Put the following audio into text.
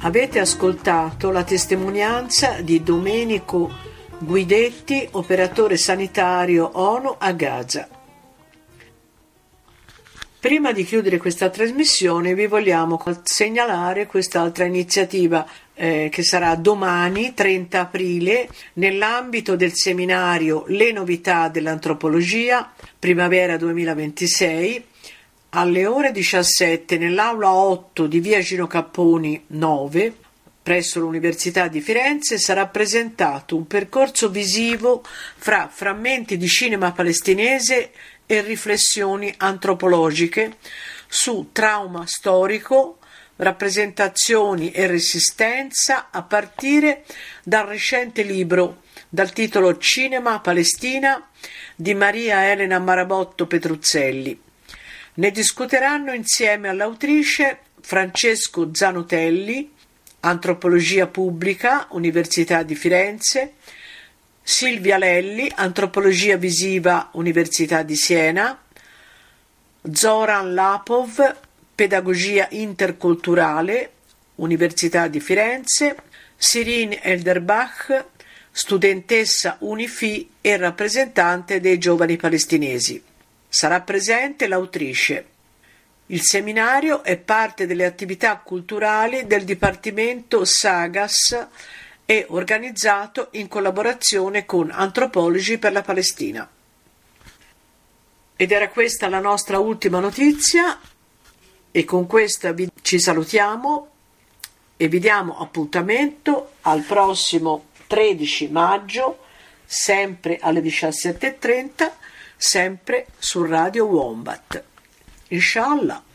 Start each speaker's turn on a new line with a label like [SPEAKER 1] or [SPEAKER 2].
[SPEAKER 1] Avete ascoltato la testimonianza di Domenico Guidetti, operatore sanitario ONU a Gaza. Prima di chiudere questa trasmissione vi vogliamo segnalare quest'altra iniziativa che sarà domani 30 aprile nell'ambito del seminario Le novità dell'antropologia primavera 2026 alle ore 17 nell'aula 8 di via Gino Capponi 9 presso l'Università di Firenze sarà presentato un percorso visivo fra frammenti di cinema palestinese e riflessioni antropologiche su trauma storico, rappresentazioni e resistenza a partire dal recente libro dal titolo Cinema Palestina di Maria Elena Marabotto Petruzzelli. Ne discuteranno insieme all'autrice Francesco Zanotelli, Antropologia Pubblica, Università di Firenze, Silvia Lelli, Antropologia Visiva, Università di Siena, Zoran Lapov, Pedagogia Interculturale, Università di Firenze, Sirin Elderbach, studentessa Unifi e rappresentante dei giovani palestinesi. Sarà presente l'autrice. Il seminario è parte delle attività culturali del Dipartimento Sagas e organizzato in collaborazione con Antropologi per la Palestina. Ed era questa la nostra ultima notizia e con questa ci salutiamo e vi diamo appuntamento al prossimo 13 maggio, sempre alle 17:30, sempre su Radio Wombat. Inshallah.